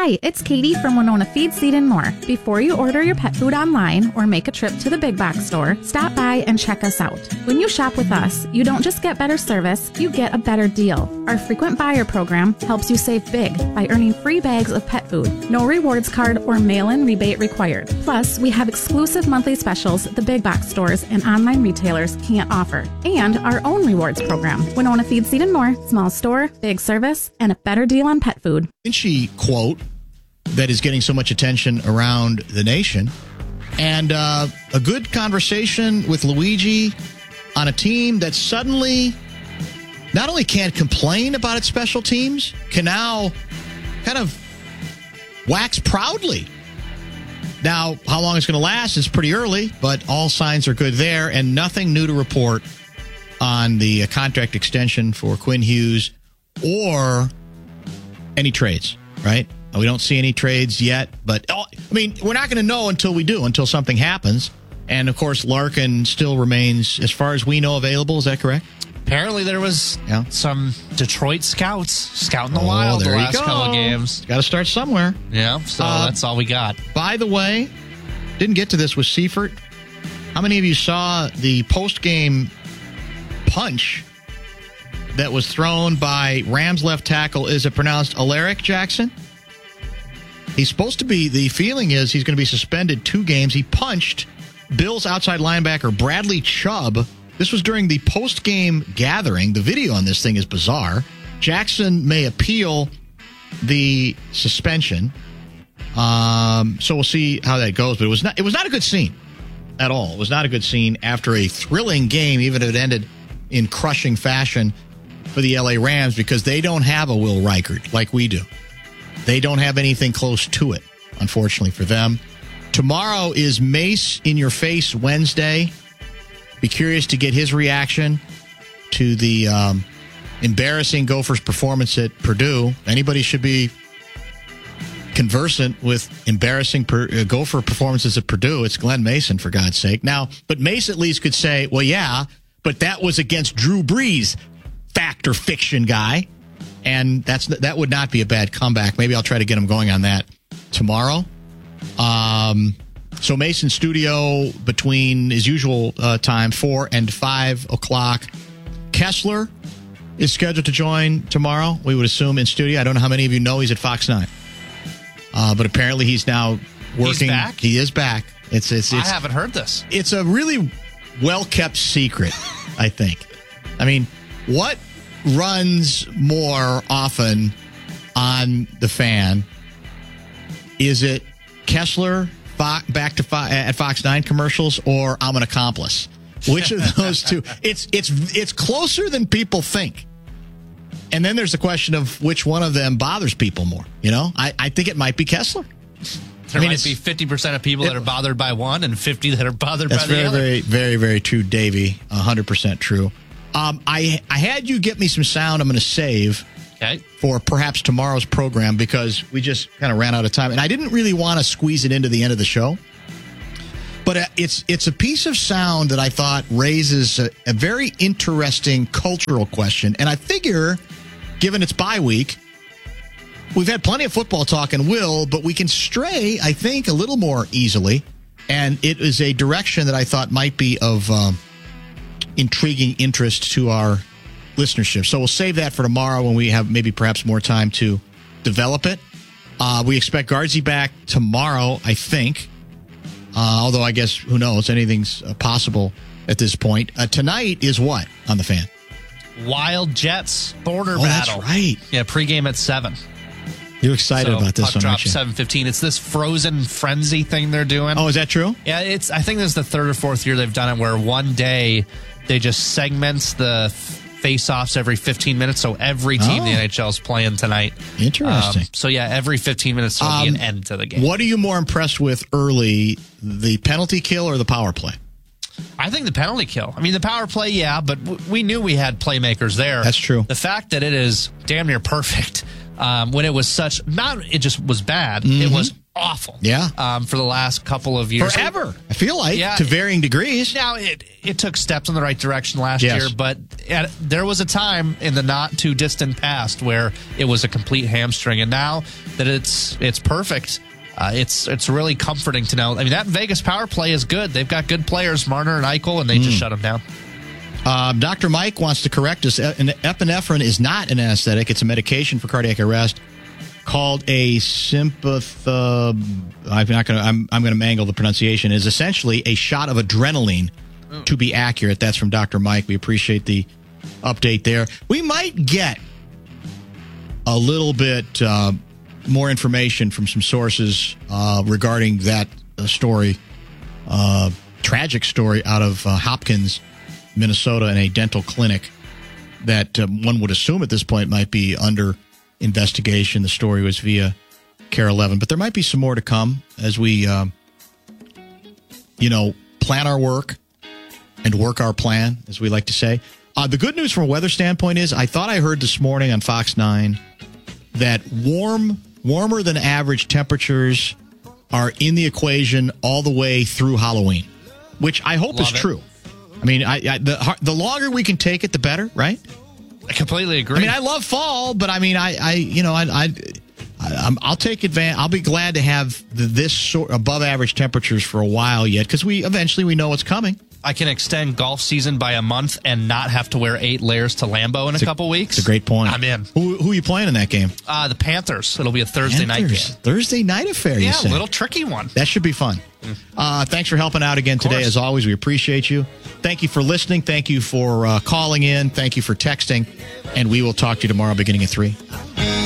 Hi, it's Katie from Winona Feed, Seed & More. Before you order your pet food online or make a trip to the big box store, stop by and check us out. When you shop with us, you don't just get better service, you get a better deal. Our frequent buyer program helps you save big by earning free bags of pet food. No rewards card or mail-in rebate required. Plus, we have exclusive monthly specials the big box stores and online retailers can't offer. And our own rewards program. Winona Feed, Seed & More. Small store, big service, and a better deal on pet food. She quote that is getting so much attention around the nation, and a good conversation with Luigi on a team that suddenly not only can't complain about its special teams, can now kind of wax proudly. Now, how long it's going to last is pretty early, but all signs are good there, and nothing new to report on the contract extension for Quinn Hughes or any trades, right? We don't see any trades yet, but we're not going to know until we do, until something happens. And of course, Larkin still remains, as far as we know, available. Is that correct? Apparently, there was some Detroit scouts scouting the wild the last couple of games. Got to start somewhere. Yeah, so that's all we got. By the way, didn't get to this with Seifert. How many of you saw the post-game punch that was thrown by Rams left tackle? Is it pronounced Alaric Jackson? He's supposed to be, the feeling is he's going to be suspended 2 games. He punched Bills outside linebacker Bradley Chubb. This was during the post-game gathering. The video on this thing is bizarre. Jackson may appeal the suspension. So we'll see how that goes. But it was not a good scene at all. It was not a good scene after a thrilling game, even if it ended in crushing fashion for the LA Rams, because they don't have a Will Reichert like we do. They don't have anything close to it, unfortunately for them. Tomorrow is Mace in Your Face Wednesday. Be curious to get his reaction to the embarrassing Gophers performance at Purdue. Anybody should be conversant with embarrassing Gopher performances at Purdue. It's Glenn Mason, for God's sake. Now, but Mace at least could say, well, yeah, but that was against Drew Brees, fact or fiction guy. And that would not be a bad comeback. Maybe I'll try to get him going on that tomorrow. So Mason studio between his usual time, 4 and 5 o'clock. Kessler is scheduled to join tomorrow. We would assume in studio. I don't know how many of you know he's at Fox 9. But apparently he's now working. He's back? He is back. It's I haven't heard this. It's a really well-kept secret, I think. I mean, what runs more often on the Fan? Is it Kessler back to at Fox 9 commercials, or I'm an accomplice? Which of those two? It's closer than people think. And then there's the question of which one of them bothers people more. You know, I think it might be Kessler. There might be 50% of people that are bothered by one and 50 that are bothered by the other. That's very, very, very true, Davey. 100% true. I had you get me some sound I'm going to save for perhaps tomorrow's program, because we just kind of ran out of time. And I didn't really want to squeeze it into the end of the show. But it's a piece of sound that I thought raises a very interesting cultural question. And I figure, given it's bye week, we've had plenty of football talk and will, but we can stray, I think, a little more easily. And it is a direction that I thought might be of intriguing interest to our listenership. So we'll save that for tomorrow when we have maybe perhaps more time to develop it. We expect Guardsy back tomorrow, I think. Although I guess, who knows, anything's possible at this point. Tonight is what on the Fan? Wild Jets border battle. That's right. Yeah, pregame at 7. You're excited about this one, aren't you? 7:15. It's this frozen frenzy thing they're doing. Oh, is that true? Yeah, I think this is the 3rd or 4th year they've done it, where one day they just segments the face-offs every 15 minutes, so every team in the NHL is playing tonight. Interesting. So, yeah, every 15 minutes there'll be an end to the game. What are you more impressed with early, the penalty kill or the power play? I think the penalty kill. I mean, the power play, yeah, but we knew we had playmakers there. That's true. The fact that it is damn near perfect, when it was it just was bad. Mm-hmm. It was awful. Yeah. For the last couple of years. Forever, I feel like, to varying degrees. Now, it took steps in the right direction last Yes. year, but there was a time in the not-too-distant past where it was a complete hamstring, and now that it's perfect, it's really comforting to know. I mean, that Vegas power play is good. They've got good players, Marner and Eichel, and they just shut them down. Dr. Mike wants to correct us. Epinephrine is not an anesthetic. It's a medication for cardiac arrest called a I'm going to mangle the pronunciation. Is essentially a shot of adrenaline, to be accurate. That's from Dr. Mike. We appreciate the update there. We might get a little bit more information from some sources regarding that story, tragic story out of Hopkins, Minnesota, in a dental clinic that one would assume at this point might be under investigation. The story was via KARE 11, but there might be some more to come as we, plan our work and work our plan, as we like to say. The good news from a weather standpoint is I thought I heard this morning on Fox 9 that warmer than average temperatures are in the equation all the way through Halloween, which I hope is true. I mean, the longer we can take it, the better, right? I completely agree. I mean, I love fall, but I mean, I'll take advantage. I'll be glad to have this sort above average temperatures for a while yet, because we know what's coming. I can extend golf season by a month and not have to wear 8 layers to Lambeau in a couple weeks. It's a great point. I'm in. Who are you playing in that game? The Panthers. It'll be a Thursday night game. Thursday night affair, you say? Yeah, a little tricky one. That should be fun. Thanks for helping out again today. As always, we appreciate you. Thank you for listening. Thank you for calling in. Thank you for texting. And we will talk to you tomorrow beginning at 3.